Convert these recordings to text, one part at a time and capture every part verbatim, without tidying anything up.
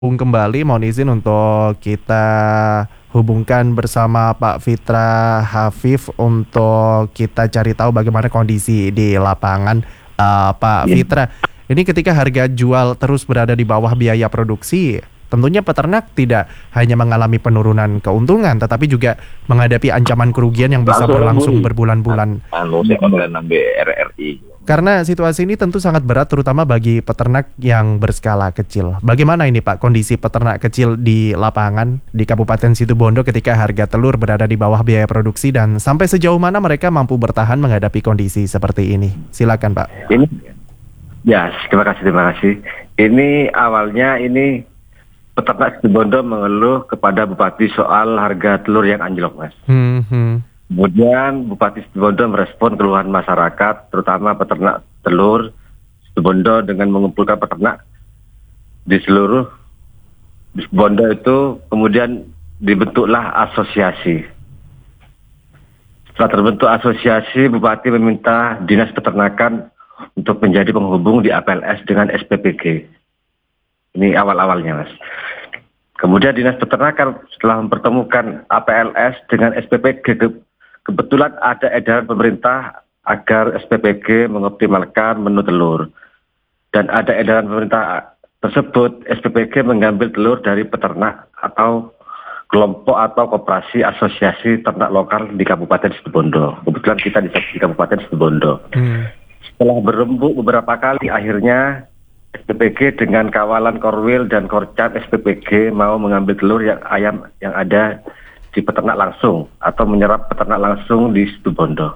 Bung kembali, mohon izin untuk kita hubungkan bersama Pak Fitra Hafif untuk kita cari tahu bagaimana kondisi di lapangan. Uh, Pak Ya, Fitra, ini ketika harga jual terus berada di bawah biaya produksi, tentunya peternak tidak hanya mengalami penurunan keuntungan, tetapi juga menghadapi ancaman kerugian yang bisa langsung berlangsung memburi. berbulan-bulan. Anu sekolah B R R I. Karena situasi ini tentu sangat berat terutama bagi peternak yang berskala kecil. Bagaimana ini Pak kondisi peternak kecil di lapangan di Kabupaten Situbondo ketika harga telur berada di bawah biaya produksi dan sampai sejauh mana mereka mampu bertahan menghadapi kondisi seperti ini? Silakan Pak. Ini ya, terima kasih, terima kasih. Ini awalnya ini peternak Situbondo mengeluh kepada Bupati soal harga telur yang anjlok, Mas. Hmm, hmm. Kemudian Bupati Situbondo merespon keluhan masyarakat, terutama peternak telur Situbondo dengan mengumpulkan peternak di seluruh di Situbondo itu, kemudian dibentuklah asosiasi. Setelah terbentuk asosiasi, Bupati meminta Dinas Peternakan untuk menjadi penghubung di A P L S dengan S P P G. Ini awal-awalnya, Mas. Kemudian Dinas Peternakan setelah mempertemukan A P L S dengan S P P G, ke, kebetulan ada edaran pemerintah agar S P P G mengoptimalkan menu telur. Dan ada edaran pemerintah tersebut, S P P G mengambil telur dari peternak atau kelompok atau koperasi asosiasi ternak lokal di Kabupaten Situbondo. Kebetulan kita di, di Kabupaten Situbondo. Hmm. Setelah berembuk beberapa kali, akhirnya S P P G dengan kawalan Korwil dan Korcap S P P G mau mengambil telur yang ayam yang ada di peternak langsung atau menyerap peternak langsung di Situbondo.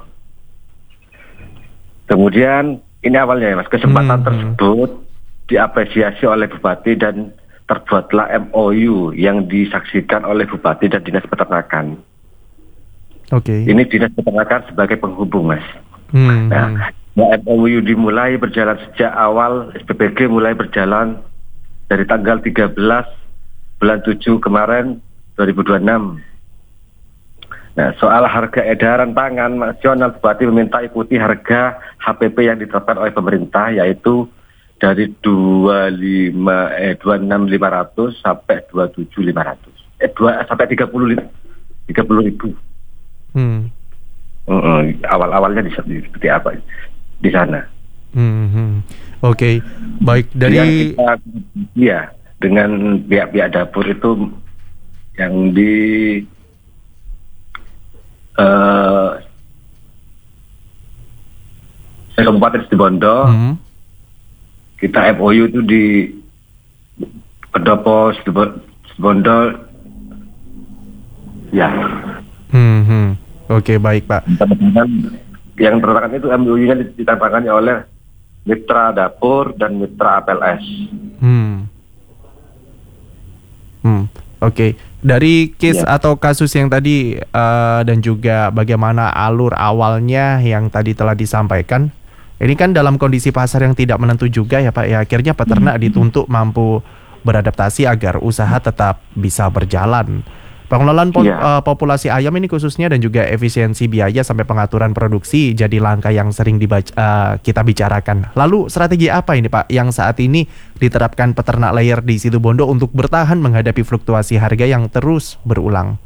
Kemudian ini awalnya ya Mas, kesempatan hmm. tersebut diapresiasi oleh Bupati dan terbuatlah M O U yang disaksikan oleh Bupati dan Dinas Peternakan. Oke. Okay. Ini Dinas Peternakan sebagai penghubung, Mas. Hmm. Nah, M O U dimulai berjalan sejak awal S P P G mulai berjalan dari tanggal tiga belas bulan tujuh kemarin dua ribu dua puluh enam. Nah, soal harga edaran pangan nasional, Bupati meminta ikuti harga H P P yang ditetapkan oleh pemerintah, yaitu dari dua puluh lima eh dua puluh enam ribu lima ratus sampai dua puluh tujuh ribu lima ratus. Eh dua sampai tiga puluh ribu. Hmm. Uh, awal-awalnya di, di, seperti apa di sana. Hmm. hmm. Oke, okay. Baik dari kita, ya dengan pihak-pihak dapur itu yang di uh, Kabupaten Situbondo, hmm. kita M O U itu di Pendopo Situbondo, ya. Hmm. hmm. Oke, okay, baik Pak. Yang tertangan itu M O U-nya ditantangani oleh mitra dapur dan mitra A P L S. Hmm. Hmm. Oke, okay. Dari case ya. Atau kasus yang tadi uh, dan juga bagaimana alur awalnya yang tadi telah disampaikan, ini kan dalam kondisi pasar yang tidak menentu juga ya Pak. Ya akhirnya peternak hmm. dituntut mampu beradaptasi agar usaha tetap bisa berjalan. Pengelolaan po- yeah. uh, populasi ayam ini khususnya dan juga efisiensi biaya sampai pengaturan produksi jadi langkah yang sering dibaca, uh, kita bicarakan. Lalu strategi apa ini Pak yang saat ini diterapkan peternak layer di Situbondo untuk bertahan menghadapi fluktuasi harga yang terus berulang?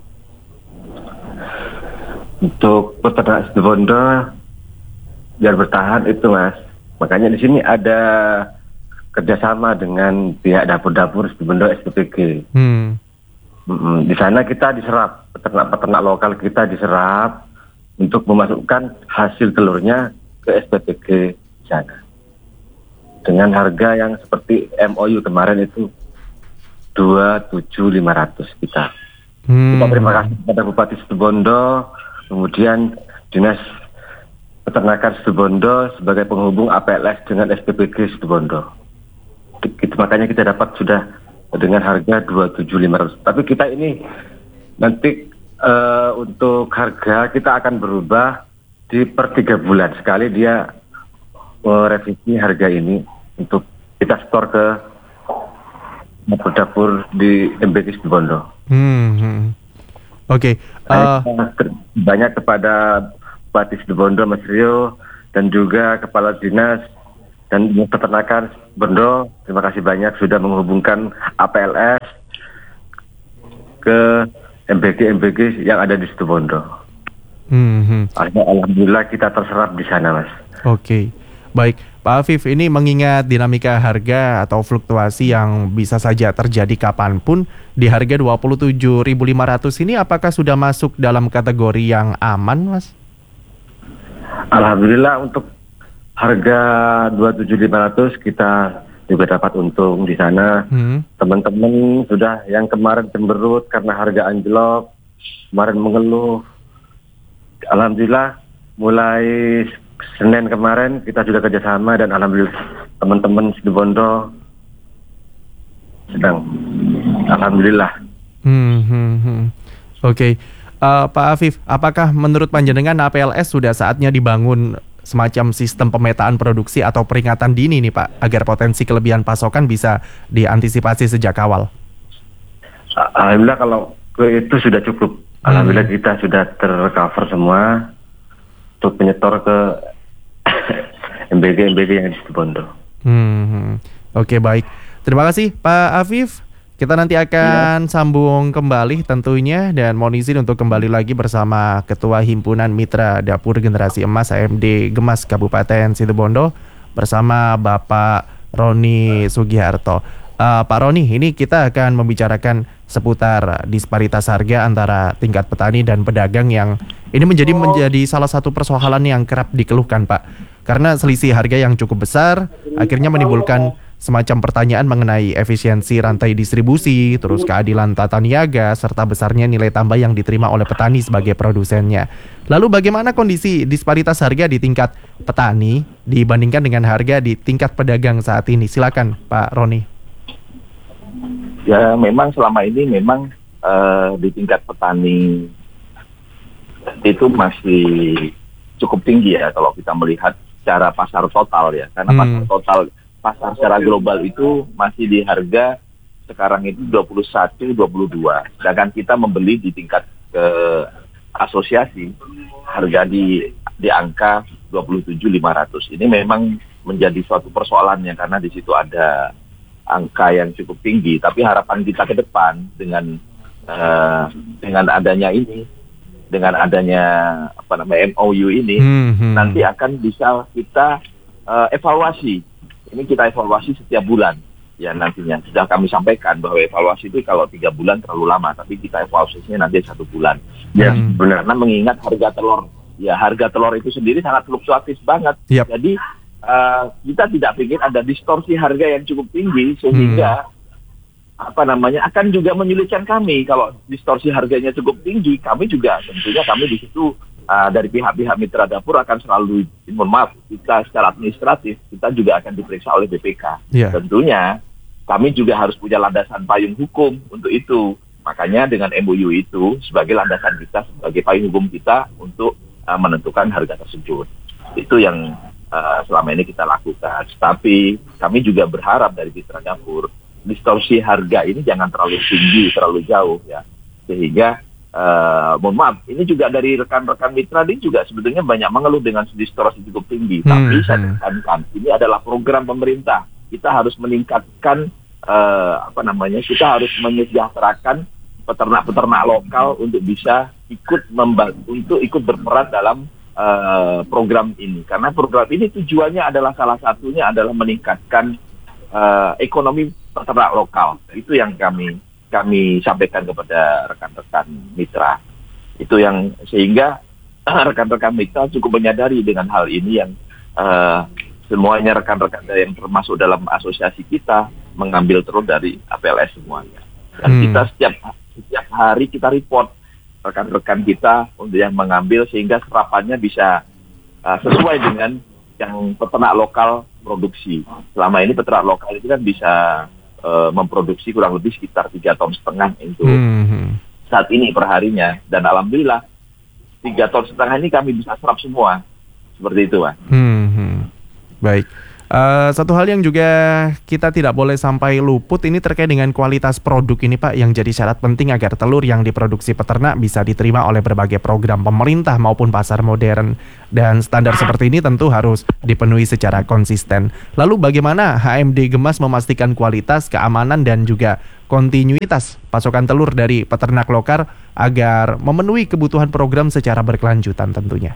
Untuk peternak Situbondo biar bertahan itu Mas, makanya di sini ada kerjasama dengan pihak dapur-dapur Situbondo S P P G. Hmm. Di sana kita diserap, peternak-peternak lokal kita diserap untuk memasukkan hasil telurnya ke S P P G di sana. Dengan harga yang seperti M O U kemarin itu dua puluh tujuh ribu lima ratus kita. Hmm. Kita terima kasih kepada Bupati Situbondo, kemudian Dinas Peternakan Situbondo sebagai penghubung A P L S dengan S P P G Situbondo. Itu makanya kita dapat sudah dengan harga dua puluh tujuh ribu lima ratus. Tapi kita ini nanti uh, untuk harga kita akan berubah di per tiga bulan sekali dia merevisi uh, harga ini untuk kita store ke dapur-dapur di M B K Situbondo. Hmm, hmm. Oke. Okay. Uh... Banyak kepada Bupati Situbondo Mas Rio dan juga Kepala Dinas dan peternakan Bondo, terima kasih banyak sudah menghubungkan A P L S ke M B G M B G yang ada di Situbondo. Hmm. Alhamdulillah kita terserap di sana, Mas. Oke, baik Pak Afif, ini mengingat dinamika harga atau fluktuasi yang bisa saja terjadi kapanpun, di harga dua puluh tujuh ribu lima ratus ini apakah sudah masuk dalam kategori yang aman, Mas? Alhamdulillah untuk harga dua puluh tujuh ribu lima ratus kita juga dapat untung di sana. Hmm. Teman-teman sudah yang kemarin cemberut karena harga anjlok, kemarin mengeluh. Alhamdulillah mulai Senin kemarin kita sudah kerjasama dan alhamdulillah teman-teman Situbondo sedang alhamdulillah. Hmm, hmm, hmm. Oke, okay. uh, Pak Afif, apakah menurut panjenengan A P L S sudah saatnya dibangun semacam sistem pemetaan produksi atau peringatan dini nih Pak, agar potensi kelebihan pasokan bisa diantisipasi sejak awal? Alhamdulillah kalau itu sudah cukup. Alhamdulillah hmm. kita sudah tercover semua untuk menyetor ke M B G M B G yang di Situbondo. Hmm. Oke, okay, baik. Terima kasih Pak Afif. Kita nanti akan ya. sambung kembali tentunya, dan mohon izin untuk kembali lagi bersama Ketua Himpunan Mitra Dapur Generasi Emas H M D Gemas Kabupaten Situbondo bersama Bapak Roni Sugiharto. Uh, Pak Roni, ini kita akan membicarakan seputar disparitas harga antara tingkat petani dan pedagang yang ini menjadi menjadi salah satu persoalan yang kerap dikeluhkan, Pak. Karena selisih harga yang cukup besar akhirnya menimbulkan semacam pertanyaan mengenai efisiensi rantai distribusi, terus keadilan tata niaga, serta besarnya nilai tambah yang diterima oleh petani sebagai produsennya. Lalu bagaimana kondisi disparitas harga di tingkat petani dibandingkan dengan harga di tingkat pedagang saat ini? Silakan Pak Roni. Ya memang selama ini memang uh, di tingkat petani itu masih cukup tinggi ya kalau kita melihat secara pasar total ya. Karena hmm. pasar total pasar secara global itu masih di harga sekarang itu dua puluh satu dua puluh dua. Sedangkan kita membeli di tingkat ke asosiasi harga di di angka dua puluh tujuh ribu lima ratus. Ini memang menjadi suatu persoalannya karena di situ ada angka yang cukup tinggi. Tapi harapan kita ke depan dengan uh, dengan adanya ini, dengan adanya apa namanya M O U ini, hmm, hmm. nanti akan bisa kita uh, evaluasi. Ini kita evaluasi setiap bulan ya nantinya. Sudah kami sampaikan bahwa evaluasi itu kalau tiga bulan terlalu lama, tapi kita evaluasinya nanti satu bulan. Ya hmm. benar. Karena mengingat harga telur, ya harga telur itu sendiri sangat fluktuatif banget. Yep. Jadi uh, kita tidak ingin ada distorsi harga yang cukup tinggi sehingga hmm. apa namanya akan juga menyulitkan kami. Kalau distorsi harganya cukup tinggi, kami juga tentunya kami di situ Uh, dari pihak-pihak mitra dapur akan selalu, mohon maaf, kita secara administratif, kita juga akan diperiksa oleh B P K. Yeah. Tentunya, kami juga harus punya landasan payung hukum untuk itu. Makanya dengan M O U itu, sebagai landasan kita, sebagai payung hukum kita untuk uh, menentukan harga tersebut. Itu yang uh, selama ini kita lakukan. Tapi, kami juga berharap dari mitra dapur, distorsi harga ini jangan terlalu tinggi, terlalu jauh, ya. Sehingga, Uh, mohon maaf, ini juga dari rekan-rekan mitra ini juga sebetulnya banyak mengeluh dengan distorsi cukup tinggi. Hmm, Tapi saya tekankan, ini adalah program pemerintah. Kita harus meningkatkan, uh, apa namanya, kita harus menyejahterakan peternak-peternak lokal untuk bisa ikut membantu, untuk ikut berperan dalam uh, program ini. Karena program ini tujuannya adalah salah satunya adalah meningkatkan uh, ekonomi peternak lokal. Itu yang kami kami sampaikan kepada rekan-rekan mitra. Itu yang sehingga rekan-rekan mitra cukup menyadari dengan hal ini yang uh, semuanya rekan-rekan yang termasuk dalam asosiasi kita mengambil terus dari A P L S semuanya. Dan hmm. kita setiap setiap hari kita report rekan-rekan kita untuk yang mengambil sehingga serapannya bisa uh, sesuai dengan yang peternak lokal produksi. Selama ini peternak lokal itu kan bisa Uh, memproduksi kurang lebih sekitar tiga ton setengah untuk hmm. saat ini perharinya, dan alhamdulillah tiga ton setengah ini kami bisa serap semua seperti itu, Pak. Hmm. Baik, Uh, satu hal yang juga kita tidak boleh sampai luput ini terkait dengan kualitas produk ini Pak, yang jadi syarat penting agar telur yang diproduksi peternak bisa diterima oleh berbagai program pemerintah maupun pasar modern. Dan standar seperti ini tentu harus dipenuhi secara konsisten. Lalu bagaimana H M D Gemas memastikan kualitas, keamanan dan juga kontinuitas pasokan telur dari peternak lokal agar memenuhi kebutuhan program secara berkelanjutan tentunya?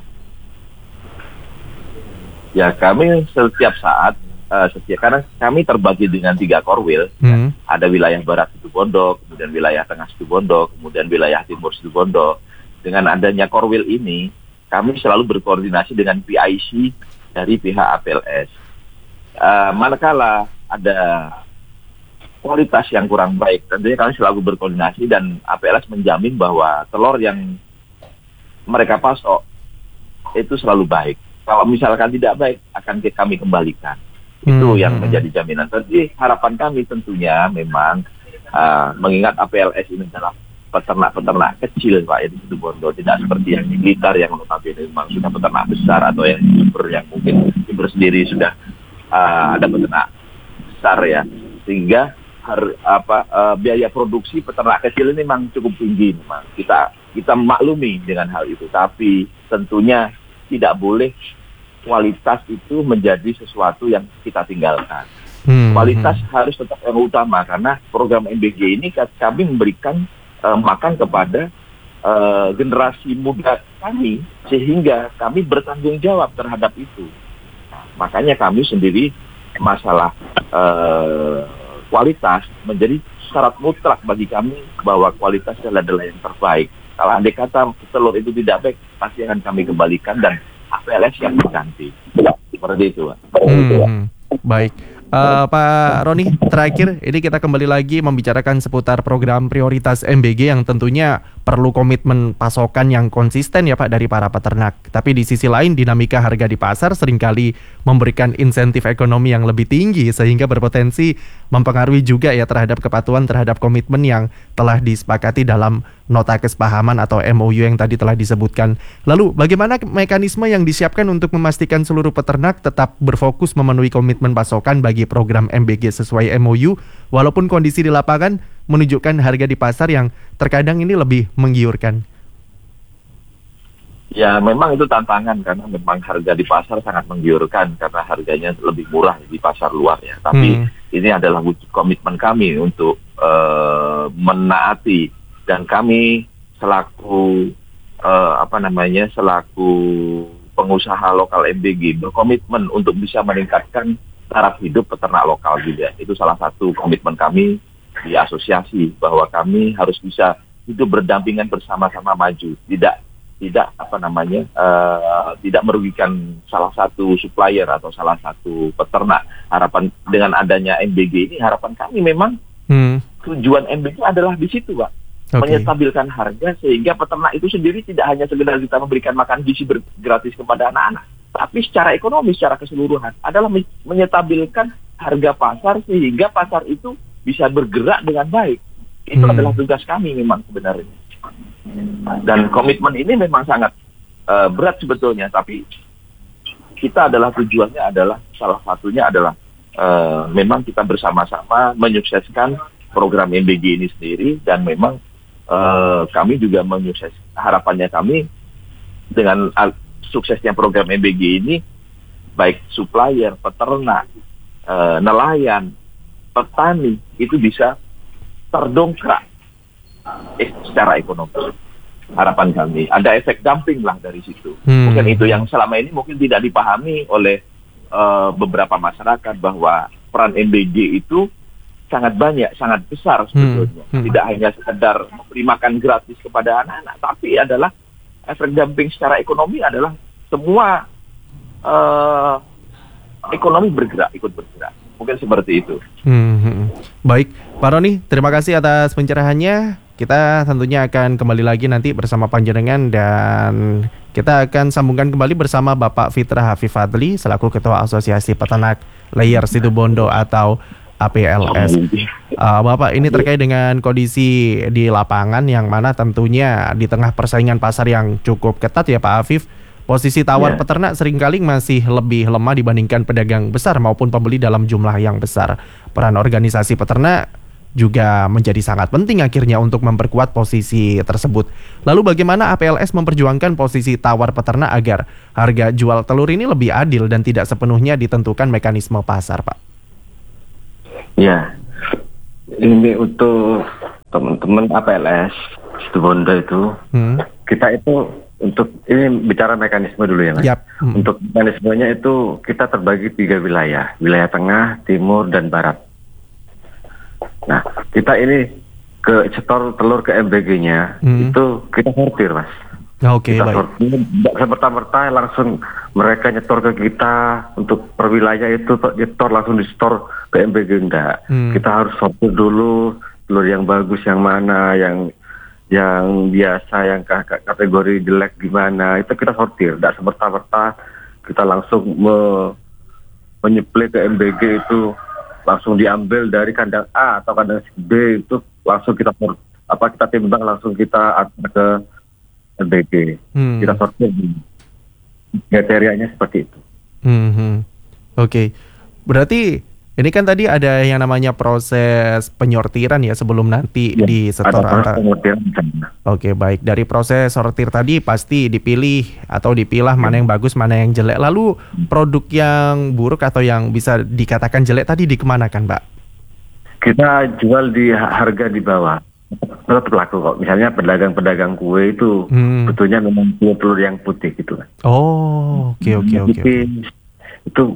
Ya, kami setiap saat, uh, setiap karena kami terbagi dengan tiga korwil, hmm. ya, ada wilayah barat Situbondo, kemudian wilayah tengah Situbondo, kemudian wilayah timur Situbondo. Dengan adanya korwil ini, kami selalu berkoordinasi dengan P I C dari pihak A P L S. Uh, manakala ada kualitas yang kurang baik, tentunya kami selalu berkoordinasi dan A P L S menjamin bahwa telur yang mereka pasok itu selalu baik. Kalau misalkan tidak baik, akan kami kembalikan. Itu hmm. yang menjadi jaminan. Jadi harapan kami tentunya memang uh, mengingat A P L S ini adalah peternak-peternak kecil Pak, di Situbondo, tidak seperti yang di Blitar yang notabene memang sudah peternak besar, atau yang di Jember yang mungkin Jember sendiri sudah uh, ada peternak besar ya. Sehingga har, apa uh, biaya produksi peternak kecil ini memang cukup tinggi. Memang kita kita maklumi dengan hal itu, tapi tentunya tidak boleh kualitas itu menjadi sesuatu yang kita tinggalkan. Hmm, kualitas hmm. harus tetap yang utama, karena program M B G ini kami memberikan uh, makan kepada uh, generasi muda kami, sehingga kami bertanggung jawab terhadap itu. Nah, makanya kami sendiri masalah uh, kualitas menjadi syarat mutlak bagi kami, bahwa kualitas adalah yang terbaik. Kalau andai kata telur itu tidak baik, pasti akan kami kembalikan dan A P L S yang berganti. Seperti itu, Pak. Hmm, baik. Uh, Pak Roni, terakhir ini kita kembali lagi membicarakan seputar program prioritas M B G yang tentunya perlu komitmen pasokan yang konsisten ya Pak dari para peternak. Tapi di sisi lain dinamika harga di pasar seringkali memberikan insentif ekonomi yang lebih tinggi sehingga berpotensi mempengaruhi juga ya terhadap kepatuhan terhadap komitmen yang telah disepakati dalam nota kesepahaman atau M O U yang tadi telah disebutkan. Lalu bagaimana mekanisme yang disiapkan untuk memastikan seluruh peternak tetap berfokus memenuhi komitmen pasokan bagi program M B G sesuai M O U, walaupun kondisi di lapangan menunjukkan harga di pasar yang terkadang ini lebih menggiurkan? Ya, memang itu tantangan, karena memang harga di pasar sangat menggiurkan karena harganya lebih murah di pasar luar ya. Tapi hmm. ini adalah wujud komitmen kami untuk uh, menaati, dan kami selaku uh, apa namanya selaku pengusaha lokal M B G berkomitmen untuk bisa meningkatkan taraf hidup peternak lokal juga. Itu salah satu komitmen kami di asosiasi, bahwa kami harus bisa hidup berdampingan bersama-sama maju, tidak tidak apa namanya uh, tidak merugikan salah satu supplier atau salah satu peternak. Harapan dengan adanya M B G ini, harapan kami memang hmm. tujuan M B G adalah di situ, Pak. Okay. Menyestabilkan harga sehingga peternak itu sendiri tidak hanya sekedar kita memberikan makan gizi gratis kepada anak-anak, tapi secara ekonomi, secara keseluruhan adalah menyetabilkan harga pasar sehingga pasar itu bisa bergerak dengan baik. Itu hmm. adalah tugas kami memang sebenarnya. Dan komitmen ini memang sangat uh, berat sebetulnya, tapi kita adalah tujuannya adalah salah satunya adalah uh, memang kita bersama-sama menyukseskan program M B G ini sendiri, dan memang uh, kami juga menyukses, harapannya kami dengan uh, suksesnya program M B G ini, baik supplier, peternak, uh, nelayan, petani itu bisa terdongkrak eh, secara ekonomi. Harapan kami ada efek dumping lah dari situ. Hmm. Mungkin itu yang selama ini mungkin tidak dipahami oleh uh, beberapa masyarakat, bahwa peran M B G itu sangat banyak, sangat besar sebetulnya. Hmm. Hmm. Tidak hanya sekedar memberi makan gratis kepada anak-anak, tapi adalah efek dumping secara ekonomi adalah semua uh, ekonomi bergerak, ikut bergerak. Mungkin seperti itu. Hmm, baik, Pak Roni, terima kasih atas pencerahannya. Kita tentunya akan kembali lagi nanti bersama panjenengan, dan kita akan sambungkan kembali bersama Bapak Fitra Hafif Fadli selaku Ketua Asosiasi Peternak Layer Situbondo atau A P L S. Uh, Bapak, ini terkait dengan kondisi di lapangan yang mana tentunya di tengah persaingan pasar yang cukup ketat ya Pak Hafif. Posisi tawar Yeah. peternak seringkali masih lebih lemah dibandingkan pedagang besar maupun pembeli dalam jumlah yang besar. Peran organisasi peternak juga menjadi sangat penting akhirnya untuk memperkuat posisi tersebut. Lalu bagaimana A P L S memperjuangkan posisi tawar peternak agar harga jual telur ini lebih adil dan tidak sepenuhnya ditentukan mekanisme pasar, Pak? Ya, ini untuk teman-teman A P L S Situbondo itu, hmm. kita itu untuk ini bicara mekanisme dulu ya Mas. Yap. Hmm. Untuk mekanismenya itu kita terbagi tiga wilayah, wilayah tengah, timur, dan barat. Nah, kita ini ke setor telur ke M B G-nya hmm. itu kita sortir Mas. Oke, okay, kita baik. Sortir, semerta-merta langsung mereka nyetor ke kita untuk per wilayah itu nyetor langsung di store ke M B G enggak. Hmm. Kita harus sortir dulu telur yang bagus yang mana, yang yang biasa, yang kategori jelek gimana, itu kita sortir. Tidak semerta-merta kita langsung me, menyeplai ke M B G itu langsung diambil dari kandang A atau kandang B itu langsung kita apa kita timbang langsung kita antar ke M B G. Hmm. Kita sortir kriterianya seperti itu. Hmm. Oke, okay. Berarti ini kan tadi ada yang namanya proses penyortiran ya sebelum nanti ya, disetor antara. Oke, okay, baik. Dari proses sortir tadi pasti dipilih atau dipilah ya. Mana yang bagus, mana yang jelek. Lalu produk yang buruk atau yang bisa dikatakan jelek tadi dikemanakan, Pak? Kita jual di harga di bawah. Tetap laku kok. Misalnya pedagang-pedagang kue itu hmm. betulnya memang telur yang putih gitu kan. Oh, oke oke oke. Itu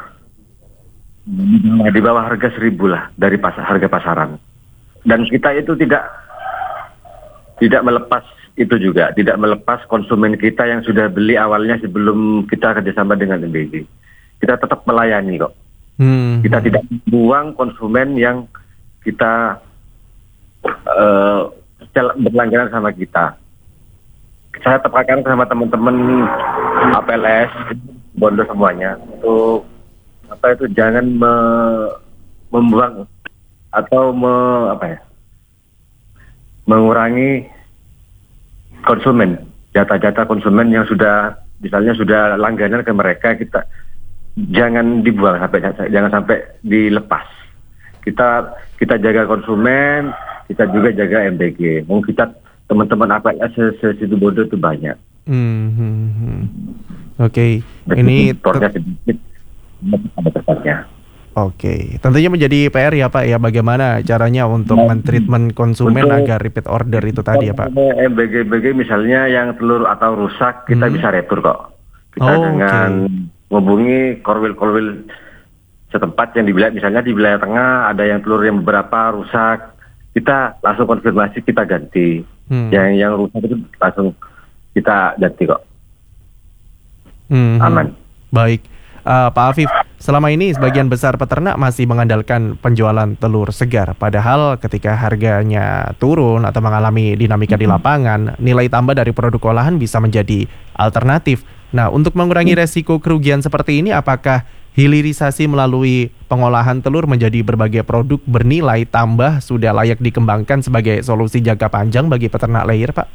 di bawah harga seribu lah dari pasar, harga pasaran. Dan kita itu tidak tidak melepas itu juga, tidak melepas konsumen kita yang sudah beli awalnya sebelum kita kerjasama dengan M B G. Kita tetap melayani kok. Hmm. Kita tidak buang konsumen yang kita uh, berlangganan sama kita. Saya tekankan sama teman-teman A P L S Bondo semuanya untuk apa itu jangan me, membuang atau me, apa ya mengurangi konsumen, jatah-jatah konsumen yang sudah misalnya sudah langganan ke mereka, kita jangan dibuang sampai jangan sampai dilepas. Kita kita jaga konsumen, kita juga jaga M B G. Mau kita teman-teman A P L S Situbondo itu banyak. Hmm, hmm, hmm. Oke, okay. Ini tornya sedikit. Oke, okay. Tentunya menjadi P R ya Pak ya, bagaimana caranya untuk nah, mentreatment konsumen untuk agar repeat order itu tadi ya Pak. M B G M B G misalnya yang telur atau rusak kita hmm. bisa retur kok. Kita oh, dengan okay. menghubungi korwil-korwil setempat yang di wilayah, misalnya di wilayah tengah ada yang telur yang beberapa rusak, kita langsung konfirmasi kita ganti. Hmm. Yang yang rusak itu langsung kita ganti kok. Hmm. Aman. Baik. Uh, Pak Afif, selama ini sebagian besar peternak masih mengandalkan penjualan telur segar. Padahal ketika harganya turun atau mengalami dinamika di lapangan, nilai tambah dari produk olahan bisa menjadi alternatif. Nah, untuk mengurangi resiko kerugian seperti ini, apakah hilirisasi melalui pengolahan telur menjadi berbagai produk bernilai tambah sudah layak dikembangkan sebagai solusi jangka panjang bagi peternak layer, Pak?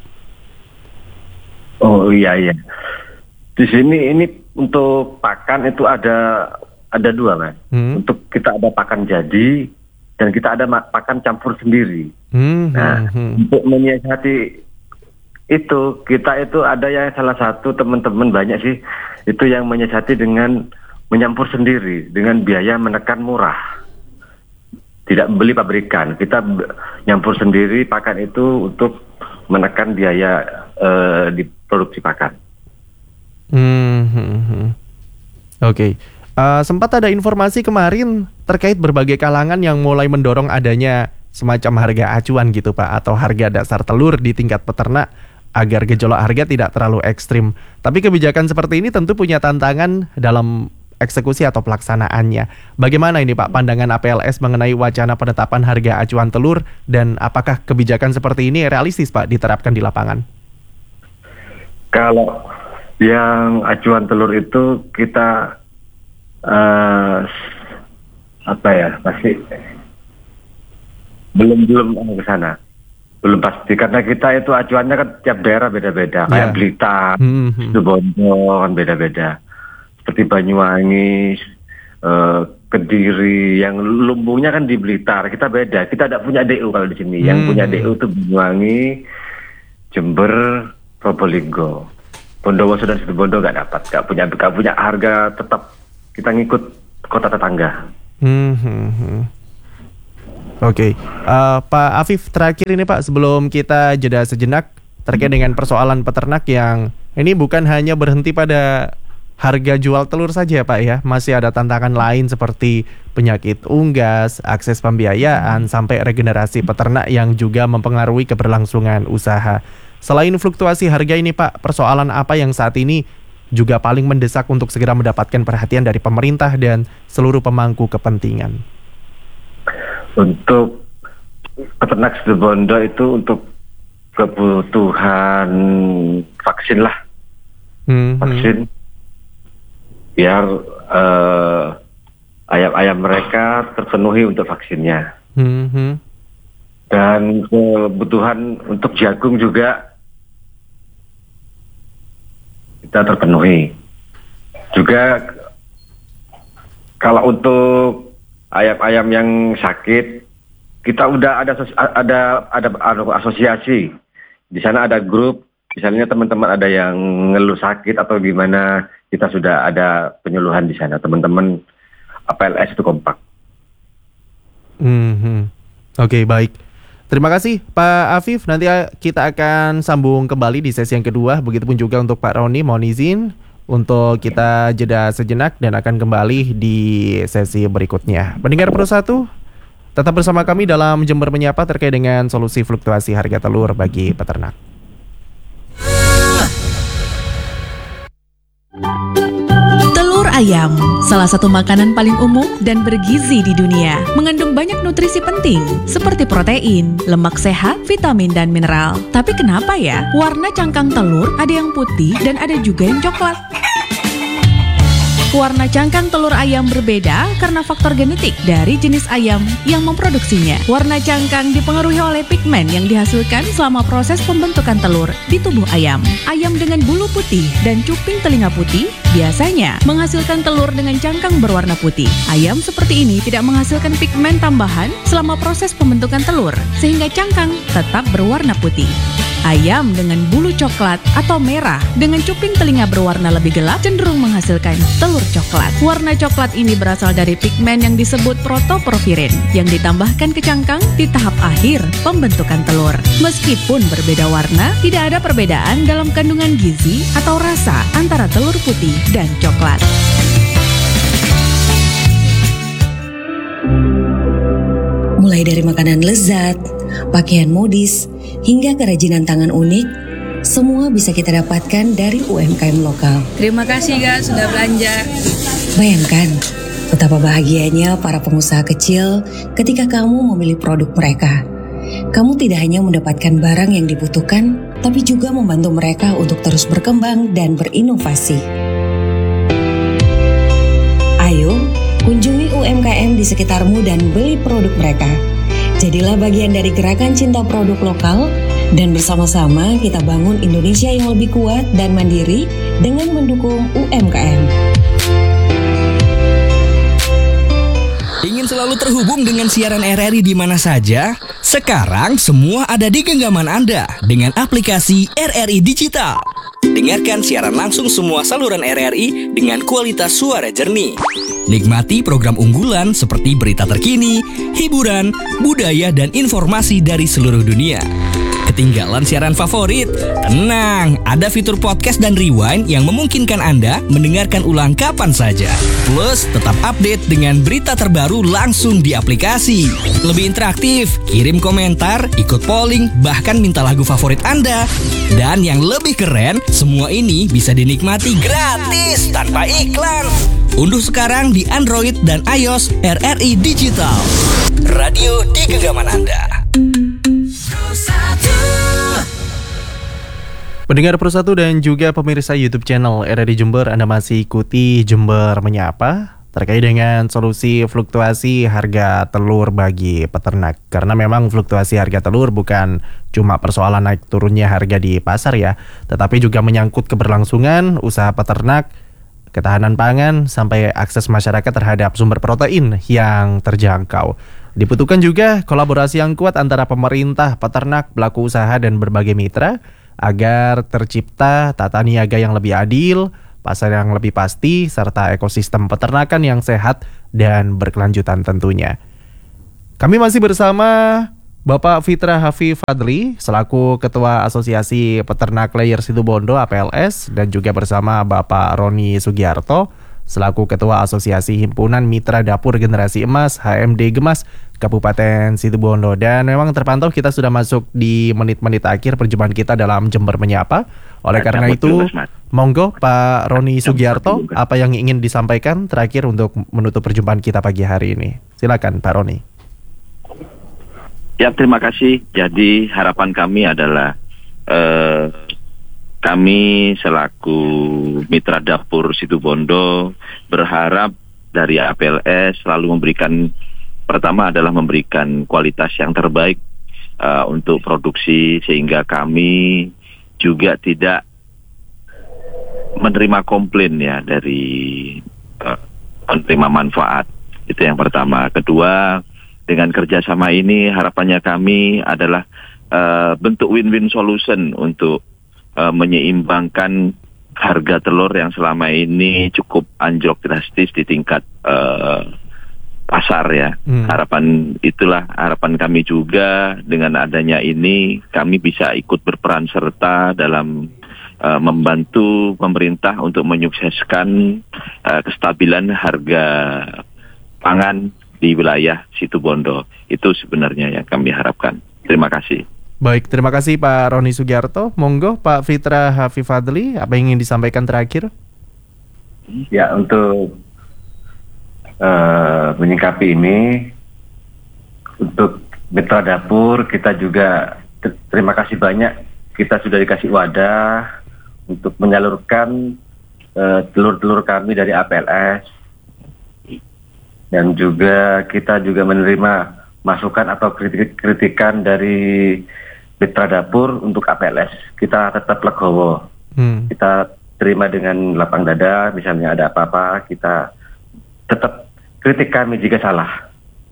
Oh iya iya. Di sini ini untuk pakan itu ada ada dua Mas. Hmm. Untuk kita ada pakan jadi dan kita ada pakan campur sendiri. Hmm. Nah, hmm. untuk menyiasati itu kita itu ada yang salah satu teman-teman banyak sih itu yang menyiasati dengan menyampur sendiri dengan biaya menekan murah. Tidak beli pabrikan, kita nyampur sendiri pakan itu untuk menekan biaya uh, di produksi pakan. Hmm, hmm, hmm. Oke, okay. uh, sempat ada informasi kemarin terkait berbagai kalangan yang mulai mendorong adanya semacam harga acuan gitu Pak, atau harga dasar telur di tingkat peternak agar gejolak harga tidak terlalu ekstrim. Tapi kebijakan seperti ini tentu punya tantangan dalam eksekusi atau pelaksanaannya. Bagaimana ini Pak pandangan A P L S mengenai wacana penetapan harga acuan telur, dan apakah kebijakan seperti ini realistis Pak diterapkan di lapangan? Kalau yang acuan telur itu kita uh, apa ya masih belum belum ke sana. belum pasti karena kita itu acuannya kan tiap daerah beda-beda. Kayak Yeah. Blitar, Hmm. Situbondo kan beda-beda. Seperti Banyuwangi, eh, Kediri, yang lumbungnya kan di Blitar. Kita beda. Kita tidak punya D U kalau di sini. Yang Hmm. punya D U itu Banyuwangi, Jember, Probolinggo. Bondowoso dan Situbondo nggak dapat. Nggak punya, nggak punya harga tetap. Kita ngikut kota tetangga. Hmm. hmm, hmm. Oke, uh, Pak Afif, terakhir ini Pak, sebelum kita jeda sejenak terkait dengan persoalan peternak yang ini bukan hanya berhenti pada harga jual telur saja Pak ya, masih ada tantangan lain seperti penyakit unggas, akses pembiayaan, sampai regenerasi peternak yang juga mempengaruhi keberlangsungan usaha. Selain fluktuasi harga ini Pak, persoalan apa yang saat ini juga paling mendesak untuk segera mendapatkan perhatian dari pemerintah dan seluruh pemangku kepentingan? Untuk peternak Situbondo itu untuk kebutuhan vaksin lah, hmm, vaksin hmm. biar uh, ayam-ayam mereka terpenuhi untuk vaksinnya. Hmm, hmm. Dan kebutuhan untuk jagung juga kita terpenuhi. Juga kalau untuk ayam-ayam yang sakit, kita udah ada ada ada asosiasi. Di sana ada grup, misalnya teman-teman ada yang ngeluh sakit atau gimana, kita sudah ada penyuluhan di sana. Teman-teman A P L S itu kompak. Hmm, Oke, okay, baik. Terima kasih Pak Afif. Nanti kita akan sambung kembali di sesi yang kedua. Begitupun juga untuk Pak Roni, mohon izin untuk kita jeda sejenak dan akan kembali di sesi berikutnya. Pendengar Pro satu, tetap bersama kami dalam Jember Menyapa terkait dengan solusi fluktuasi harga telur bagi peternak. Telur ayam, salah satu makanan paling umum dan bergizi di dunia. Mengandung banyak nutrisi penting seperti protein, lemak sehat, vitamin, dan mineral. Tapi kenapa ya warna cangkang telur ada yang putih dan ada juga yang coklat? Warna cangkang telur ayam berbeda karena faktor genetik dari jenis ayam yang memproduksinya. Warna cangkang dipengaruhi oleh pigmen yang dihasilkan selama proses pembentukan telur di tubuh ayam. Ayam dengan bulu putih dan cuping telinga putih biasanya menghasilkan telur dengan cangkang berwarna putih. Ayam seperti ini tidak menghasilkan pigmen tambahan selama proses pembentukan telur, sehingga cangkang tetap berwarna putih. Ayam dengan bulu coklat atau merah dengan cuping telinga berwarna lebih gelap cenderung menghasilkan telur coklat. Warna coklat ini berasal dari pigmen yang disebut protoporfirin yang ditambahkan ke cangkang di tahap akhir pembentukan telur. Meskipun berbeda warna, tidak ada perbedaan dalam kandungan gizi atau rasa antara telur putih dan coklat. Mulai dari makanan lezat, pakaian modis, hingga kerajinan tangan unik, semua bisa kita dapatkan dari U M K M lokal. Terima kasih guys sudah belanja. Bayangkan betapa bahagianya para pengusaha kecil ketika kamu memilih produk mereka. Kamu tidak hanya mendapatkan barang yang dibutuhkan, tapi juga membantu mereka untuk terus berkembang dan berinovasi. Ayo, kunjungi U M K M di sekitarmu dan beli produk mereka. Jadilah bagian dari gerakan cinta produk lokal dan bersama-sama kita bangun Indonesia yang lebih kuat dan mandiri dengan mendukung U M K M. Ingin selalu terhubung dengan siaran R R I di mana saja? Sekarang semua ada di genggaman Anda dengan aplikasi R R I Digital. Dengarkan siaran langsung semua saluran R R I dengan kualitas suara jernih. Nikmati program unggulan seperti berita terkini, hiburan, budaya, dan informasi dari seluruh dunia. Ketinggalan siaran favorit? Tenang, ada fitur podcast dan rewind yang memungkinkan Anda mendengarkan ulang kapan saja. Plus, tetap update dengan berita terbaru langsung di aplikasi. Lebih interaktif, kirim komentar, ikut polling, bahkan minta lagu favorit Anda. Dan yang lebih keren, semua ini bisa dinikmati gratis tanpa iklan. Unduh sekarang di Android dan iOS R R I Digital. Radio di genggaman Anda. Pendengar Pro satu dan juga pemirsa YouTube channel R R I Jember, Anda masih ikuti Jember Menyapa. terkait dengan solusi fluktuasi harga telur bagi peternak. Karena memang fluktuasi harga telur bukan cuma persoalan naik turunnya harga di pasar ya, tetapi juga menyangkut keberlangsungan usaha peternak, ketahanan pangan, sampai akses masyarakat terhadap sumber protein yang terjangkau. Dibutuhkan juga kolaborasi yang kuat antara pemerintah, peternak, pelaku usaha, dan berbagai mitra agar tercipta tata niaga yang lebih adil, pasar yang lebih pasti, serta ekosistem peternakan yang sehat dan berkelanjutan tentunya. Kami masih bersama Bapak Fitra Hafi Fadli selaku Ketua Asosiasi Peternak Layer Situbondo A P L S, dan juga bersama Bapak Roni Sugiarto selaku Ketua Asosiasi Himpunan Mitra Dapur Generasi Emas H M D Gemas Kabupaten Situbondo. Dan memang terpantau kita sudah masuk di menit-menit akhir perjumpaan kita dalam Jember Menyapa. Oleh karena itu, monggo Pak Roni Sugiarto, apa yang ingin disampaikan terakhir untuk menutup perjumpaan kita pagi hari ini? Silakan Pak Roni. Ya, terima kasih. Jadi harapan kami adalah eh, kami selaku Mitra Dapur Situbondo berharap dari A P L S selalu memberikan, pertama adalah memberikan kualitas yang terbaik uh, untuk produksi, sehingga kami juga tidak menerima komplain ya dari uh, penerima manfaat. Itu yang pertama. Kedua, dengan kerjasama ini harapannya kami adalah uh, bentuk win-win solution untuk Uh, menyeimbangkan harga telur yang selama ini cukup anjlok drastis di tingkat uh, pasar ya. Hmm. Harapan itulah harapan kami juga, dengan adanya ini kami bisa ikut berperan serta dalam uh, membantu pemerintah untuk menyukseskan uh, kestabilan harga pangan di wilayah Situbondo. Itu sebenarnya yang kami harapkan. Terima kasih. Baik, terima kasih Pak Roni Sugiarto. Monggo Pak Fitra Hafi Fadli, apa yang ingin disampaikan terakhir? Ya, untuk uh, menyikapi ini, untuk Mitra Dapur kita juga ter- terima kasih banyak. Kita sudah dikasih wadah untuk menyalurkan uh, telur-telur kami dari A P L S, dan juga kita juga menerima masukan atau kritik- kritikan dari Mitra Dapur untuk A P L S. Kita tetap legowo. Hmm. Kita terima dengan lapang dada. Misalnya ada apa-apa, kita tetap kritik kami jika salah.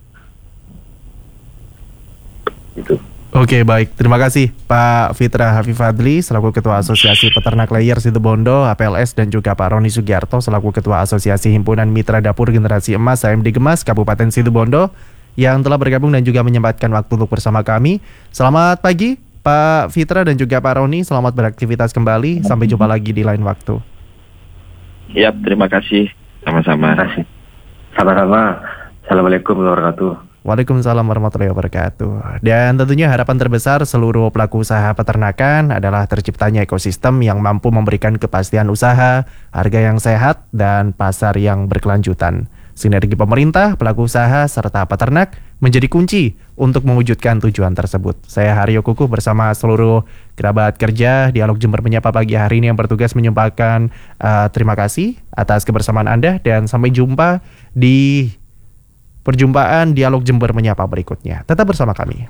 Itu. Oke, baik. Terima kasih Pak Fitra Hafi Fadli selaku Ketua Asosiasi Peternak Layer Situbondo A P L S, dan juga Pak Roni Sugiarto selaku Ketua Asosiasi Himpunan Mitra Dapur Generasi Emas H M D Gemas Kabupaten Situbondo yang telah bergabung dan juga menyempatkan waktu untuk bersama kami. Selamat pagi Pak Fitra dan juga Pak Roni, selamat beraktivitas kembali. Sampai jumpa lagi di lain waktu. Ya, terima kasih. Sama-sama. Terima kasih. Sama-sama. Assalamualaikum warahmatullahi wabarakatuh. Waalaikumsalam warahmatullahi wabarakatuh. Dan tentunya harapan terbesar seluruh pelaku usaha peternakan adalah terciptanya ekosistem yang mampu memberikan kepastian usaha, harga yang sehat, dan pasar yang berkelanjutan. Sinergi pemerintah, pelaku usaha, serta peternak menjadi kunci untuk mewujudkan tujuan tersebut. Saya Haryo Kukuh bersama seluruh kerabat kerja Dialog Jember Menyapa pagi hari ini yang bertugas menyumpahkan uh, terima kasih atas kebersamaan Anda, dan sampai jumpa di perjumpaan Dialog Jember Menyapa berikutnya. Tetap bersama kami.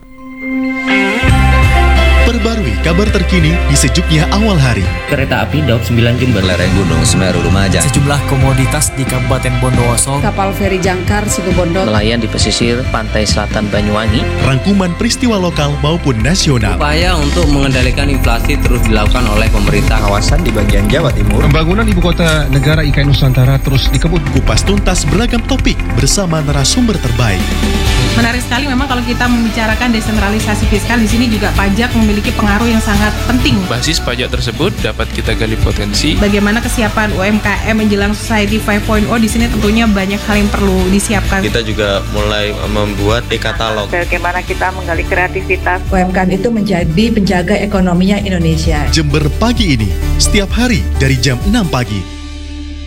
Perbarui kabar terkini di sejuknya awal hari. Kereta api Daup sembilan Jember, lereng Gunung Semeru Lumajang, sejumlah komoditas di Kabupaten Bondowoso, kapal feri Jangkar Situbondo, nelayan di pesisir pantai selatan Banyuwangi. Rangkuman peristiwa lokal maupun nasional. Upaya untuk mengendalikan inflasi terus dilakukan oleh pemerintah kawasan di bagian Jawa Timur. Pembangunan ibu kota negara I K N Nusantara terus dikebut. Kupas tuntas beragam topik bersama narasumber terbaik. Menarik sekali memang kalau kita membicarakan desentralisasi fiskal, di sini juga pajak memiliki pengaruh yang sangat penting. Basis pajak tersebut dapat kita gali potensi. Bagaimana kesiapan U M K M menjelang Society lima titik nol, di sini tentunya banyak hal yang perlu disiapkan. Kita juga mulai membuat e-katalog. Bagaimana kita menggali kreativitas. U M K M itu menjadi penjaga ekonominya Indonesia. Jember pagi ini, setiap hari dari jam enam pagi